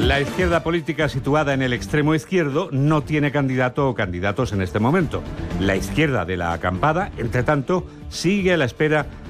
La izquierda política situada en el extremo izquierdo no tiene candidato o candidatos en este momento. La izquierda de la acampada, entre tanto, sigue a la espera